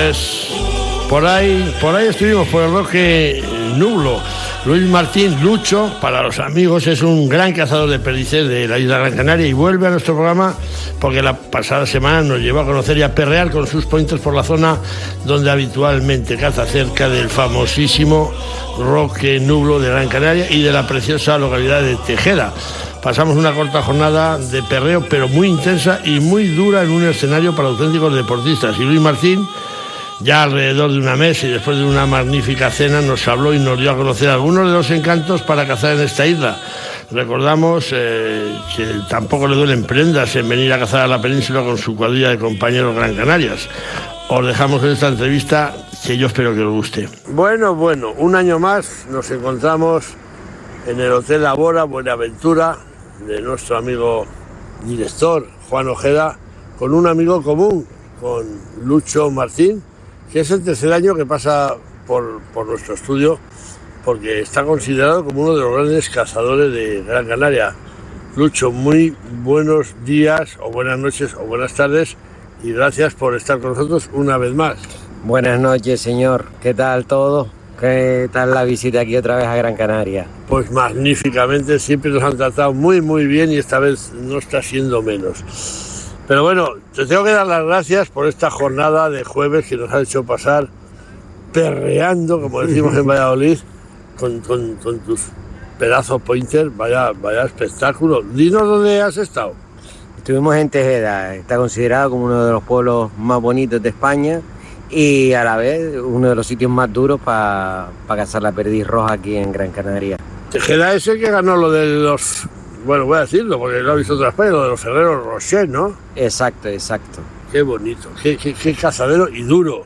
Pues por ahí estuvimos por el Roque Nublo. Luis Martín, Lucho, para los amigos, es un gran cazador de perdices de la isla Gran Canaria y vuelve a nuestro programa porque la pasada semana nos llevó a conocer y a perrear con sus pointers por la zona donde habitualmente caza, cerca del famosísimo Roque Nublo de Gran Canaria y de la preciosa localidad de Tejeda. Pasamos una corta jornada de perreo, pero muy intensa y muy dura en un escenario para auténticos deportistas. Y Luis Martín, ya alrededor de una mesa y después de una magnífica cena, nos habló y nos dio a conocer algunos de los encantos para cazar en esta isla. Recordamos que tampoco le duelen prendas en venir a cazar a la península con su cuadrilla de compañeros Gran Canarias. Os dejamos en esta entrevista que yo espero que os guste. Bueno, un año más nos encontramos en el Hotel Abora Buenaventura de nuestro amigo director Juan Ojeda, con un amigo común, con Lucho Martín, que es el tercer año que pasa por nuestro estudio, porque está considerado como uno de los grandes cazadores de Gran Canaria. Lucho, muy buenos días, o buenas noches, o buenas tardes, y gracias por estar con nosotros una vez más. Buenas noches, señor. ¿Qué tal todo? ¿Qué tal la visita aquí otra vez a Gran Canaria? Pues magníficamente, siempre nos han tratado muy bien y esta vez no está siendo menos. Pero bueno, te tengo que dar las gracias por esta jornada de jueves que nos ha hecho pasar perreando, como decimos en Valladolid, con tus pedazos pointer. Vaya espectáculo. Dinos dónde has estado. Estuvimos en Tejeda, está considerado como uno de los pueblos más bonitos de España y a la vez uno de los sitios más duros para cazar la perdiz roja aquí en Gran Canaria. Tejeda es el que ganó lo de los... Bueno, voy a decirlo porque lo he visto otras veces, lo de los Ferreros Rocher, ¿no? Exacto. Qué bonito, qué cazadero y duro.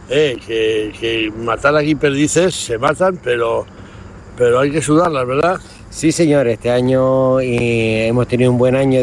Que matar aquí perdices se matan, pero hay que sudarlas, ¿verdad? Sí, señor, este año hemos tenido un buen año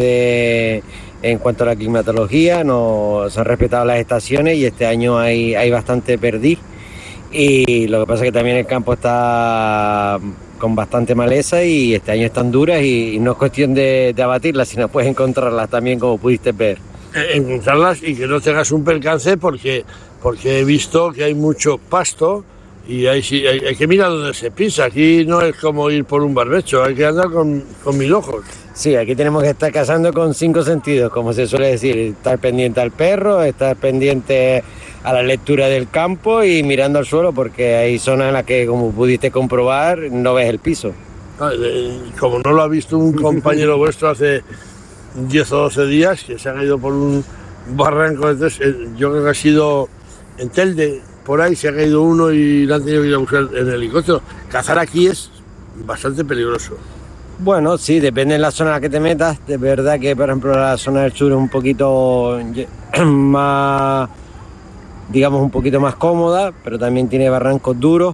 en cuanto a la climatología, se han respetado las estaciones y este año hay bastante perdiz. Y lo que pasa es que también el campo está con bastante maleza y este año están duras y no es cuestión de abatirlas, sino puedes encontrarlas también, como pudiste ver. Encontrarlas y que no tengas un percance porque he visto que hay mucho pasto y hay que mirar dónde se pisa. Aquí no es como ir por un barbecho, hay que andar con 1000 ojos. Sí, aquí tenemos que estar cazando con 5 sentidos, como se suele decir, estar pendiente al perro, estar pendiente a la lectura del campo y mirando al suelo, porque hay zonas en las que, como pudiste comprobar, no ves el piso. Como no lo ha visto un compañero vuestro hace 10 o 12 días, que se ha caído por un barranco, entonces yo creo que ha sido en Telde, por ahí se ha caído uno y lo han tenido que ir a buscar en helicóptero. Cazar aquí es bastante peligroso. Bueno, sí, depende de la zona en la que te metas. De verdad que, por ejemplo, la zona del sur es un poquito más, digamos, un poquito más cómoda, pero también tiene barrancos duros.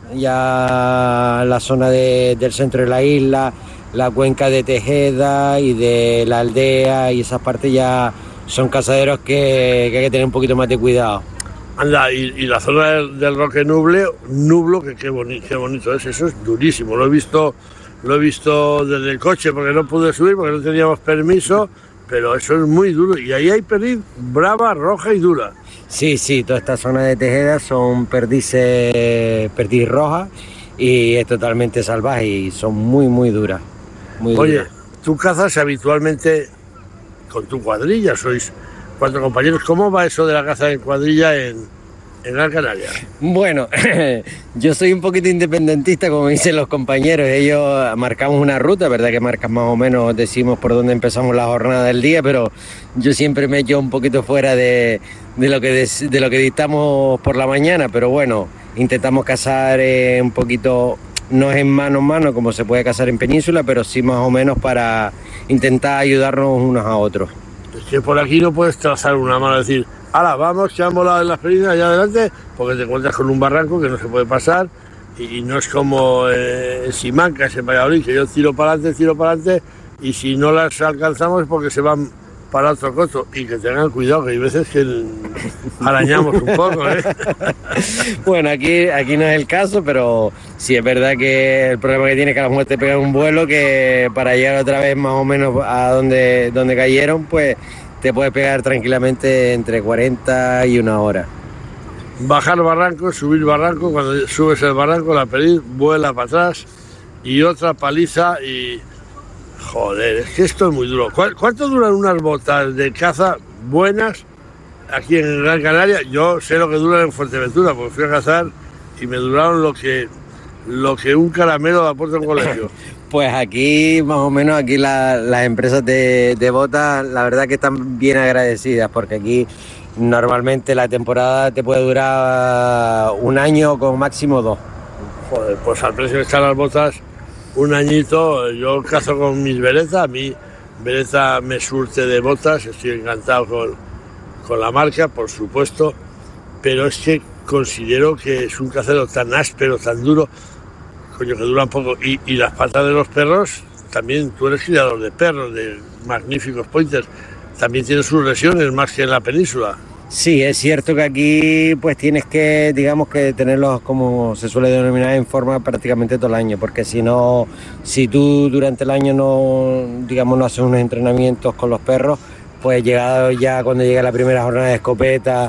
Ya la zona del centro de la isla, la cuenca de Tejeda y de la aldea y esas partes ya son cazaderos que hay que tener un poquito más de cuidado. Anda, y la zona del Roque Nublo, que qué bonito es, eso es durísimo. Lo he visto desde el coche porque no pude subir, porque no teníamos permiso, pero eso es muy duro. Y ahí hay perdiz brava, roja y dura. Sí, toda esta zona de Tejeda son perdiz roja y es totalmente salvaje y son muy duras. Oye, tú cazas habitualmente con tu cuadrilla, sois 4 compañeros. ¿Cómo va eso de la caza en cuadrilla en Gran Canaria? Bueno, yo soy un poquito independentista, como dicen los compañeros. Ellos marcamos una ruta, verdad que marcan más o menos, decimos por dónde empezamos la jornada del día, pero yo siempre me echo un poquito fuera de lo que dictamos por la mañana, pero bueno, intentamos cazar un poquito, no es en mano como se puede cazar en península, pero sí más o menos para intentar ayudarnos unos a otros. Es que por aquí no puedes trazar una mano y decir, ¡hala, vamos, que han volado en las perinas allá adelante! Porque te encuentras con un barranco que no se puede pasar y no es como en Simancas, en Valladolid, que yo tiro para adelante y si no las alcanzamos es porque se van para otro coto. Y que tengan cuidado, que hay veces que arañamos un poco, ¿eh? Bueno, aquí no es el caso, pero sí es verdad que el problema que tiene es que a lo mejor te pegan un vuelo que para llegar otra vez más o menos a donde cayeron, pues te puede pegar tranquilamente entre 40 y 1 hora. bajar barranco, subir barranco, cuando subes el barranco la perdiz vuela para atrás y otra paliza y... Joder, es que esto es muy duro. ¿Cuánto duran unas botas de caza buenas aquí en Gran Canaria? Yo sé lo que duran en Fuerteventura, porque fui a cazar y me duraron lo que un caramelo de la puerta de un colegio. Pues aquí, más o menos, aquí las empresas de botas, la verdad que están bien agradecidas, porque aquí normalmente la temporada te puede durar un año, con máximo 2. Joder, pues al precio que están las botas, un añito. Yo cazo con mis Beretta, a mí Beretta me surte de botas, estoy encantado con la marca, por supuesto, pero es que considero que es un cacero tan áspero, tan duro, coño, que duran poco. Y las patas de los perros, también tú eres criador de perros, de magníficos pointers, también tienen sus lesiones más que en la península. Sí, es cierto que aquí pues tienes que, digamos, que tenerlos, como se suele denominar, en forma prácticamente todo el año, porque si no, si tú durante el año no haces unos entrenamientos con los perros, pues llegado ya cuando llega la primera jornada de escopeta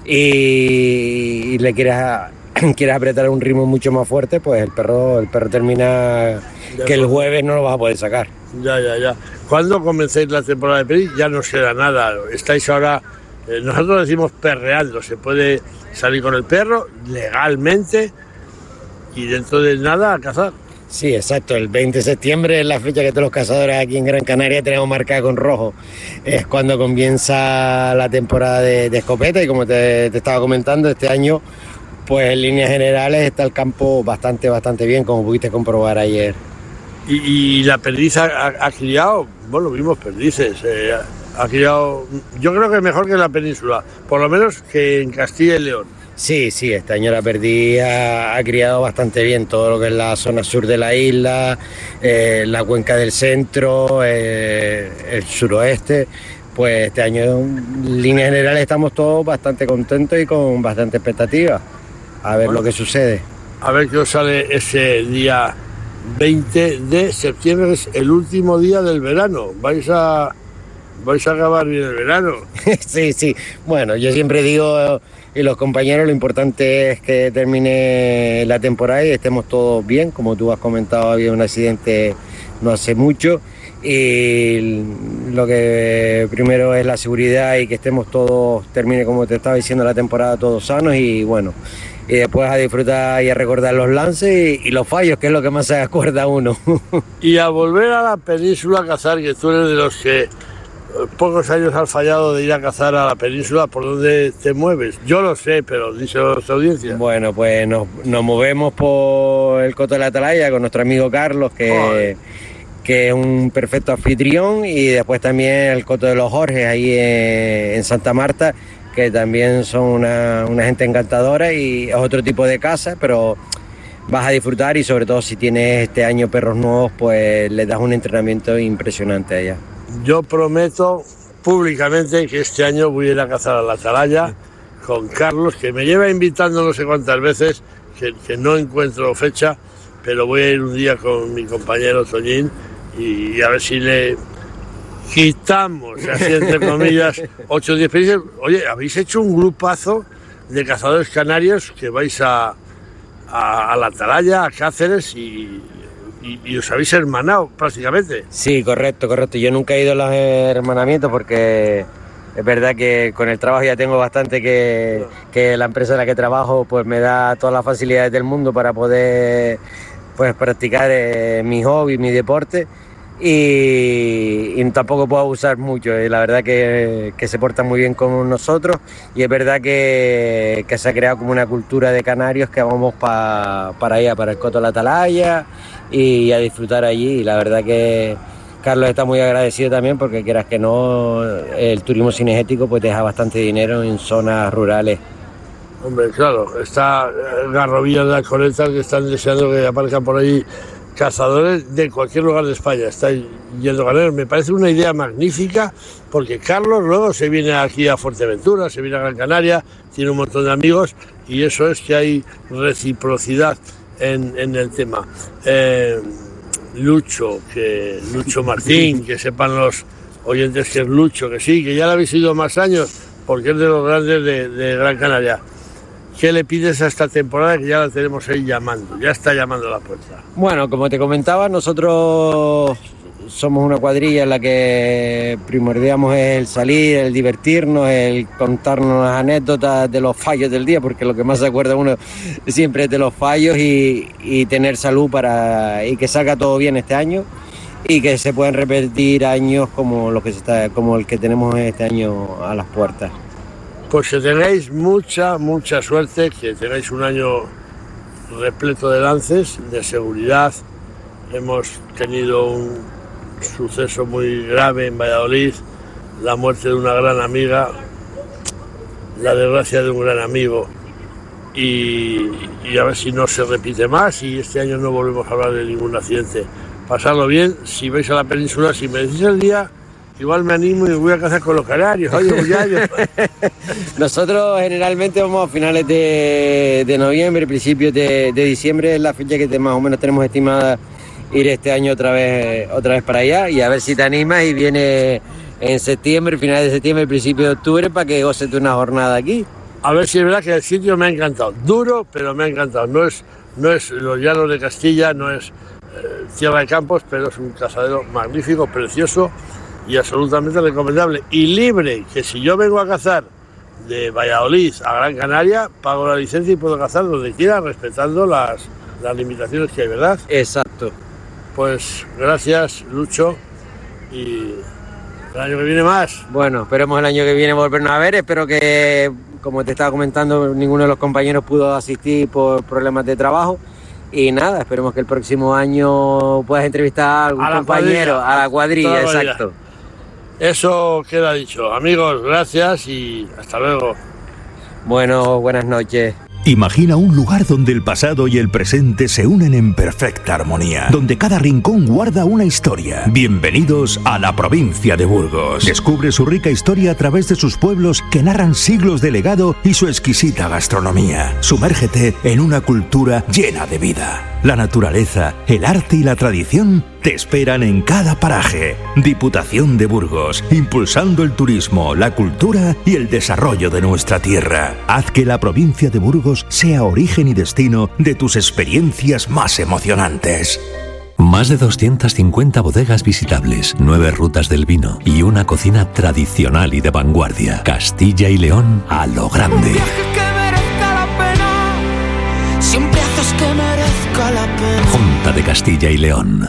y le quieres apretar un ritmo mucho más fuerte, pues el perro termina que el jueves no lo vas a poder sacar. Ya. ¿Cuándo comencéis la temporada de perdiz? Ya no será nada. Estáis ahora, nosotros decimos perreando, se puede salir con el perro legalmente y dentro de nada a cazar. Sí, exacto. El 20 de septiembre es la fecha que todos los cazadores aquí en Gran Canaria tenemos marcada con rojo. Es cuando comienza la temporada de escopeta y como te estaba comentando, este año, pues en líneas generales está el campo bastante bien, como pudiste comprobar ayer. Y la perdiz ha criado, bueno, vimos perdices, ha criado, yo creo que mejor que en la península, por lo menos que en Castilla y León. Sí, este año la perdiz ha criado bastante bien todo lo que es la zona sur de la isla, la cuenca del centro, el suroeste. Pues este año en líneas generales estamos todos bastante contentos y con bastante expectativa. A ver lo que sucede. A ver qué os sale ese día 20 de septiembre, que es el último día del verano. Vais a acabar bien el verano. Sí. Bueno, yo siempre digo, y los compañeros, lo importante es que termine la temporada y estemos todos bien. Como tú has comentado, había un accidente no hace mucho. Y lo que primero es la seguridad y que estemos todos, termine como te estaba diciendo la temporada, todos sanos y bueno, y después a disfrutar y a recordar los lances y los fallos, que es lo que más se acuerda uno. Y a volver a la península a cazar, que tú eres de los que pocos años has fallado de ir a cazar a la península, ¿por dónde te mueves? Yo lo sé, pero díselo a nuestra audiencia. Bueno, pues nos movemos por el Coto de la Atalaya con nuestro amigo Carlos, que es un perfecto anfitrión, y después también el Coto de los Jorges ahí en Santa Marta, que también son una gente encantadora y es otro tipo de casa, pero vas a disfrutar y sobre todo si tienes este año perros nuevos, pues les das un entrenamiento impresionante allá. Yo prometo públicamente que este año voy a ir a cazar a la Atalaya con Carlos, que me lleva invitando no sé cuántas veces, que no encuentro fecha, pero voy a ir un día con mi compañero Toñín y a ver si le quitamos, así entre comillas, 8 o 10 experiencias. Oye, habéis hecho un grupazo de cazadores canarios que vais a la Atalaya, a Cáceres y os habéis hermanado prácticamente. Sí, correcto. Yo nunca he ido a los hermanamientos porque es verdad que con el trabajo ya tengo bastante que la empresa en la que trabajo pues me da todas las facilidades del mundo para poder pues practicar mi hobby, mi deporte y tampoco puedo abusar mucho. La verdad que se portan muy bien con nosotros y es verdad que se ha creado como una cultura de canarios que vamos para allá, para el Coto de la Atalaya y a disfrutar allí. Y la verdad que Carlos está muy agradecido también porque quieras que no, el turismo cinegético pues deja bastante dinero en zonas rurales. Hombre, claro, está Garrovillas de la Coleta, que están deseando que aparezcan por ahí cazadores de cualquier lugar de España. Está yendo ganar. Me parece una idea magnífica porque Carlos luego se viene aquí a Fuerteventura, se viene a Gran Canaria, tiene un montón de amigos y eso es que hay reciprocidad en el tema. Lucho Martín, que sepan los oyentes que es Lucho, que sí, que ya lo habéis ido más años porque es de los grandes de Gran Canaria. ¿qué le pides a esta temporada que ya la tenemos ahí llamando? Ya está llamando a la puerta. Bueno, como te comentaba, nosotros somos una cuadrilla en la que primordiamos el salir, el divertirnos, el contarnos las anécdotas de los fallos del día, porque lo que más se acuerda uno siempre es de los fallos y tener salud y que salga todo bien este año y que se puedan repetir años como el que tenemos este año a las puertas. Pues que tengáis mucha suerte, que tengáis un año repleto de lances, de seguridad. Hemos tenido un suceso muy grave en Valladolid, la muerte de una gran amiga, la desgracia de un gran amigo, y a ver si no se repite más y este año no volvemos a hablar de ningún accidente. Pasadlo bien, si vais a la península, si me decís el día, igual me animo y voy a cazar con los canarios. Oye, Nosotros generalmente vamos a finales de noviembre, principios de diciembre, es la fecha que más o menos tenemos estimada ir este año otra vez para allá, y a ver si te animas y vienes en septiembre, finales de septiembre, principio de octubre, para que goces de una jornada aquí. A ver si es verdad que el sitio me ha encantado, duro, pero me ha encantado. No es los llanos de Castilla, no es Tierra de Campos, pero es un cazadero magnífico, precioso y absolutamente recomendable. Y libre, que si yo vengo a cazar de Valladolid a Gran Canaria, pago la licencia y puedo cazar donde quiera, respetando las limitaciones que hay, ¿verdad? Exacto. Pues gracias, Lucho, y el año que viene más. Bueno, esperemos el año que viene volvernos a ver. Espero que, como te estaba comentando, ninguno de los compañeros pudo asistir por problemas de trabajo. Y nada, esperemos que el próximo año puedas entrevistar a algún compañero, a la cuadrilla, exacto. Eso queda dicho. Amigos, gracias y hasta luego. Bueno, buenas noches. Imagina un lugar donde el pasado y el presente se unen en perfecta armonía, donde cada rincón guarda una historia. Bienvenidos a la provincia de Burgos. Descubre su rica historia a través de sus pueblos que narran siglos de legado y su exquisita gastronomía. Sumérgete en una cultura llena de vida. La naturaleza, el arte y la tradición te esperan en cada paraje. Diputación de Burgos, impulsando el turismo, la cultura y el desarrollo de nuestra tierra. Haz que la provincia de Burgos sea origen y destino de tus experiencias más emocionantes. Más de 250 bodegas visitables, 9 rutas del vino y una cocina tradicional y de vanguardia. Castilla y León a lo grande. Un viaje que merezca la pena. Siempre haces que merezca la pena. Junta de Castilla y León.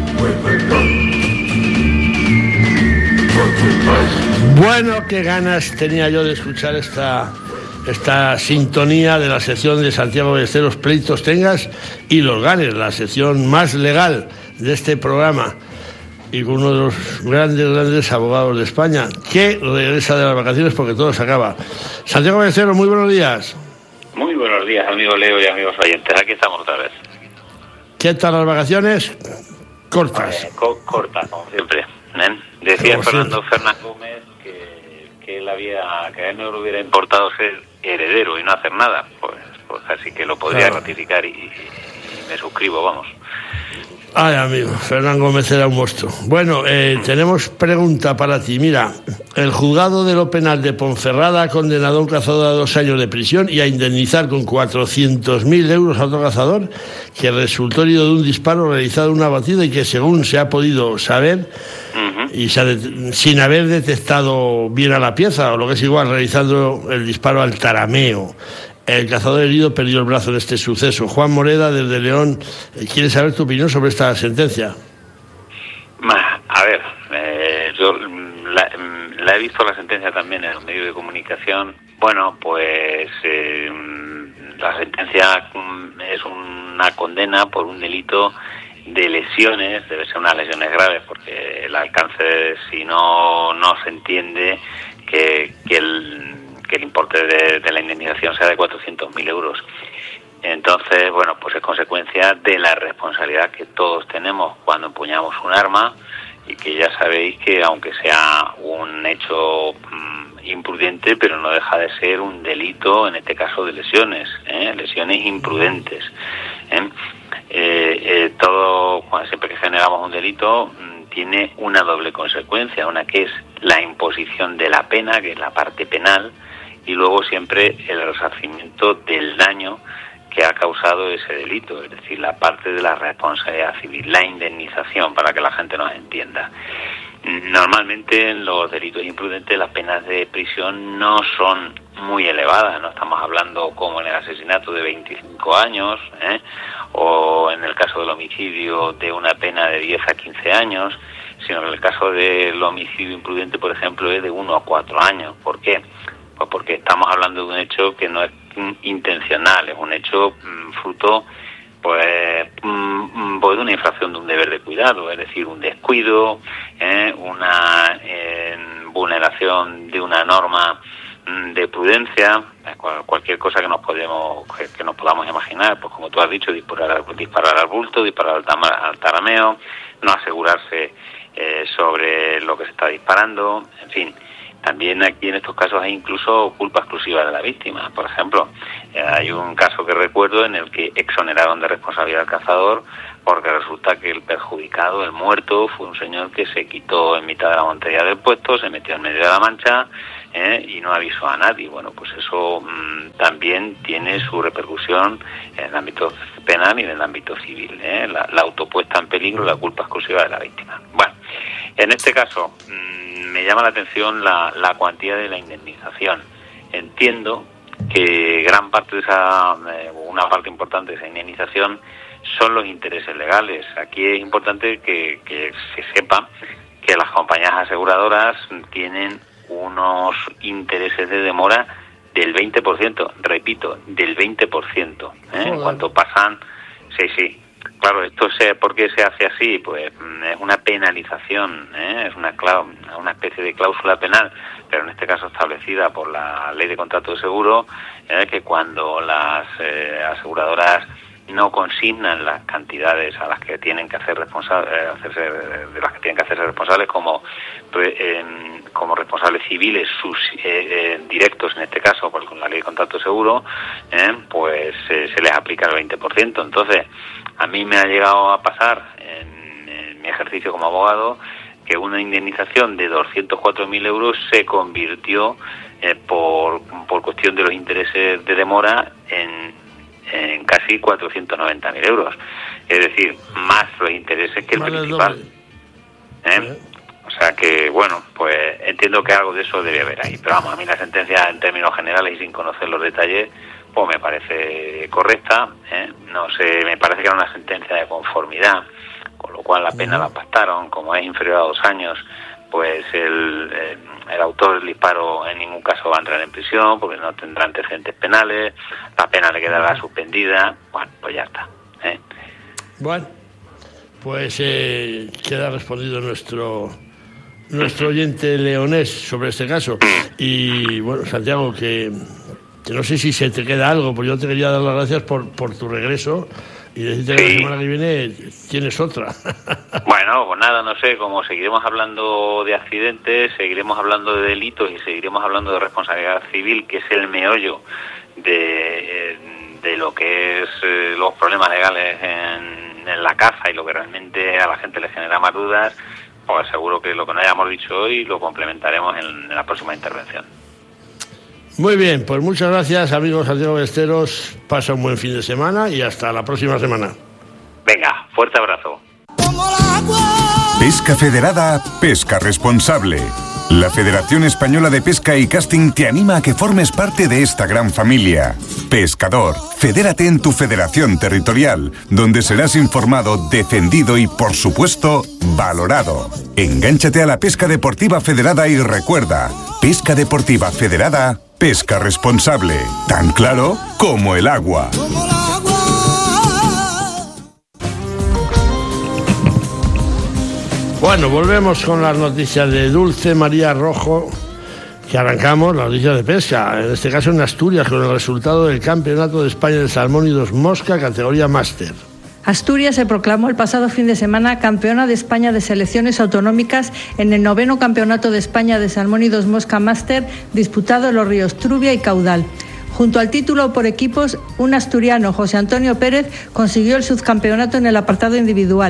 Bueno, qué ganas tenía yo de escuchar esta sintonía de la sección de Santiago Ballesteros, Pleitos Tengas y los ganes, la sección más legal de este programa, y con uno de los grandes abogados de España, que regresa de las vacaciones porque todo se acaba. Santiago Ballesteros, muy buenos días. Muy buenos días, amigo Leo y amigos oyentes. Aquí estamos otra vez. ¿Qué tal las vacaciones? Cortas. Cortas, como siempre. Decía Fernando Gómez que a él no le hubiera importado ser heredero y no hacer nada. Pues así que lo podría ratificar y me suscribo, vamos. Ay, amigo, Fernán Gómez era un monstruo. Bueno, tenemos pregunta para ti. Mira, el juzgado de lo penal de Ponferrada ha condenado a un cazador a 2 años de prisión y a indemnizar con 400.000 euros a otro cazador que resultó herido de un disparo realizado en una batida y que, según se ha podido saber, y sin haber detectado bien a la pieza, o lo que es igual, realizando el disparo al tarameo. El cazador herido perdió el brazo en este suceso. Juan Moreda, desde León, quiere saber tu opinión sobre esta sentencia. A ver, yo la he visto la sentencia también en los medios de comunicación. Bueno, pues la sentencia es una condena por un delito de lesiones, debe ser unas lesiones graves, porque el alcance, si no se entiende que el importe de la indemnización sea de 400.000 euros. Entonces, bueno, pues es consecuencia de la responsabilidad que todos tenemos cuando empuñamos un arma, y que ya sabéis que aunque sea un hecho imprudente, pero no deja de ser un delito, en este caso de lesiones imprudentes. Todo, siempre que generamos un delito, tiene una doble consecuencia, una que es la imposición de la pena, que es la parte penal, y luego siempre el resarcimiento del daño que ha causado ese delito, es decir, la parte de la responsabilidad civil, la indemnización, para que la gente nos entienda. Normalmente en los delitos imprudentes las penas de prisión no son muy elevadas, no estamos hablando como en el asesinato de 25 años, o en el caso del homicidio de una pena de 10 a 15 años, sino en el caso del homicidio imprudente, por ejemplo, es de 1 a 4 años. ¿Por qué? Pues porque estamos hablando de un hecho que no es intencional, es un hecho fruto pues de una infracción de un deber de cuidado, es decir, un descuido, una vulneración de una norma de prudencia, cualquier cosa que nos podamos imaginar, pues como tú has dicho, disparar al bulto, disparar al tarameo, no asegurarse sobre lo que se está disparando, en fin. También aquí en estos casos hay incluso culpa exclusiva de la víctima. Por ejemplo, hay un caso que recuerdo en el que exoneraron de responsabilidad al cazador porque resulta que el perjudicado, el muerto, fue un señor que se quitó en mitad de la montería del puesto, se metió en medio de la mancha y no avisó a nadie. Bueno, pues eso también tiene su repercusión en el ámbito penal y en el ámbito civil. La autopuesta en peligro, la culpa exclusiva de la víctima. Bueno, en este caso me llama la atención la cuantía de la indemnización. Entiendo que gran parte de una parte importante de esa indemnización son los intereses legales. Aquí es importante que se sepa que las compañías aseguradoras tienen unos intereses de demora del 20%, repito, del 20%. En cuanto pasan, sí. Claro, ¿por qué se hace así? Pues es una penalización, es una especie de cláusula penal, pero en este caso establecida por la Ley de Contrato de Seguro, que cuando las aseguradoras no consignan las cantidades a las que tienen que hacerse responsables como responsables civiles directos, en este caso con la Ley de Contrato de Seguro, pues se les aplica el 20%. Entonces, a mí me ha llegado a pasar en mi ejercicio como abogado que una indemnización de 204.000 euros se convirtió por cuestión de los intereses de demora en casi 490.000 euros. Es decir, más los intereses que el principal. O sea que, bueno, pues entiendo que algo de eso debe haber ahí. Pero vamos, a mí la sentencia en términos generales y sin conocer los detalles, pues me parece correcta. No sé, me parece que era una sentencia de conformidad, con lo cual la pena la pactaron. Como es inferior a 2 años, pues el autor del disparo en ningún caso va a entrar en prisión porque no tendrá antecedentes penales, la pena le quedará suspendida. Bueno, pues ya está. Bueno, pues queda respondido nuestro oyente leonés sobre este caso. Y bueno, Santiago, que no sé si se te queda algo, pues yo te quería dar las gracias por tu regreso y decirte que la semana que viene tienes otra. Bueno, pues nada, no sé, como seguiremos hablando de accidentes, seguiremos hablando de delitos y seguiremos hablando de responsabilidad civil, que es el meollo de lo que es los problemas legales en la caza y lo que realmente a la gente le genera más dudas, pues seguro que lo que no hayamos dicho hoy lo complementaremos en la próxima intervención. Muy bien, pues muchas gracias, amigos Santiago Ballesteros. Pasa un buen fin de semana y hasta la próxima semana. Venga, fuerte abrazo. Pesca Federada, pesca responsable. La Federación Española de Pesca y Casting te anima a que formes parte de esta gran familia. Pescador, fedérate en tu federación territorial, donde serás informado, defendido y, por supuesto, valorado. Engánchate a la pesca deportiva federada y recuerda, pesca deportiva federada, pesca responsable. Tan claro como el agua. Bueno, volvemos con las noticias de Dulce María Rojo, que arrancamos las noticias de pesca, en este caso en Asturias, con el resultado del Campeonato de España de Salmónidos Mosca, categoría máster. Asturias se proclamó el pasado fin de semana campeona de España de selecciones autonómicas en el 9º Campeonato de España de Salmónidos Mosca Máster, disputado en los ríos Trubia y Caudal. Junto al título por equipos, un asturiano, José Antonio Pérez, consiguió el subcampeonato en el apartado individual.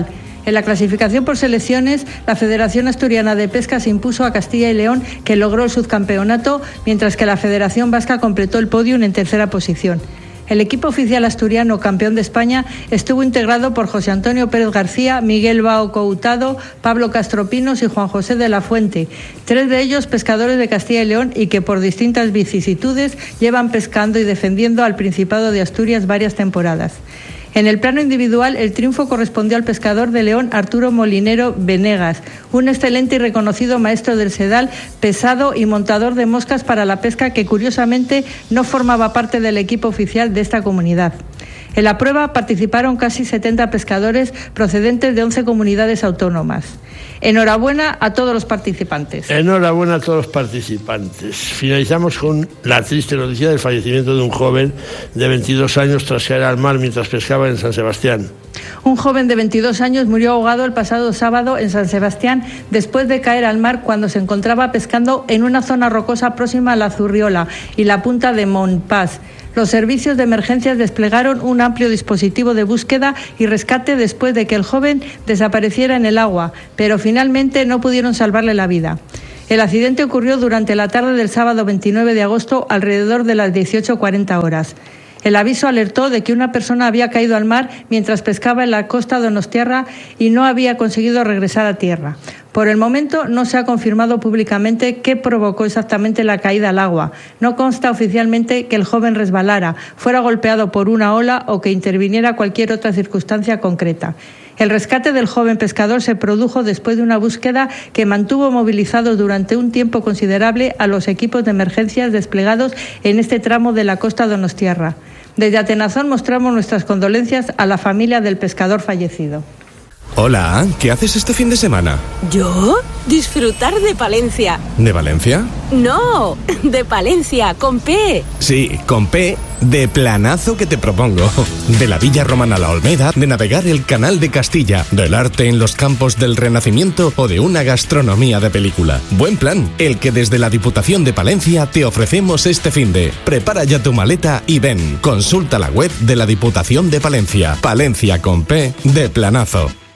En la clasificación por selecciones, la Federación Asturiana de Pesca se impuso a Castilla y León, que logró el subcampeonato, mientras que la Federación Vasca completó el podium en tercera posición. El equipo oficial asturiano campeón de España estuvo integrado por José Antonio Pérez García, Miguel Bao Coutado, Pablo Castropinos y Juan José de la Fuente, 3 de ellos pescadores de Castilla y León y que por distintas vicisitudes llevan pescando y defendiendo al Principado de Asturias varias temporadas. En el plano individual, el triunfo correspondió al pescador de León Arturo Molinero Venegas, un excelente y reconocido maestro del sedal, pesado y montador de moscas para la pesca que curiosamente no formaba parte del equipo oficial de esta comunidad. En la prueba participaron casi 70 pescadores procedentes de 11 comunidades autónomas. Enhorabuena a todos los participantes. Enhorabuena a todos los participantes. Finalizamos con la triste noticia del fallecimiento de un joven de 22 años tras caer al mar mientras pescaba en San Sebastián. Un joven de 22 años murió ahogado el pasado sábado en San Sebastián después de caer al mar cuando se encontraba pescando en una zona rocosa próxima a la Zurriola y la punta de Montpaz. Los servicios de emergencias desplegaron un amplio dispositivo de búsqueda y rescate después de que el joven desapareciera en el agua, pero finalmente no pudieron salvarle la vida. El accidente ocurrió durante la tarde del sábado 29 de agosto alrededor de las 18:40 horas. El aviso alertó de que una persona había caído al mar mientras pescaba en la costa donostiarra y no había conseguido regresar a tierra. Por el momento no se ha confirmado públicamente qué provocó exactamente la caída al agua. No consta oficialmente que el joven resbalara, fuera golpeado por una ola o que interviniera cualquier otra circunstancia concreta. El rescate del joven pescador se produjo después de una búsqueda que mantuvo movilizados durante un tiempo considerable a los equipos de emergencias desplegados en este tramo de la costa donostiarra. Desde Atenazón mostramos nuestras condolencias a la familia del pescador fallecido. Hola, ¿qué haces este fin de semana? ¿Yo? Disfrutar de Palencia. ¿De Valencia? No, de Palencia, con P. Sí, con P, de planazo que te propongo. De la Villa Romana a la Olmeda, de navegar el Canal de Castilla, del arte en los campos del Renacimiento o de una gastronomía de película. Buen plan, el que desde la Diputación de Palencia te ofrecemos este finde. Prepara ya tu maleta y ven. Consulta la web de la Diputación de Palencia. Palencia con P, de planazo.